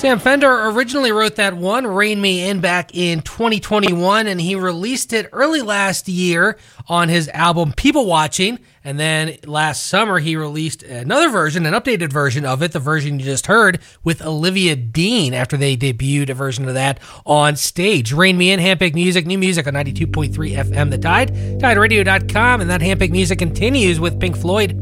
Sam Fender originally wrote that one, Rein Me In, back in 2021, and he released it early last year on his album People Watching. And then last summer, he released another version, an updated version of it, the version you just heard, with Olivia Dean after they debuted a version of that on stage. Rein Me In, Handpicked Music, new music on 92.3 FM The Tide, TideRadio.com, and that Handpicked Music continues with Pink Floyd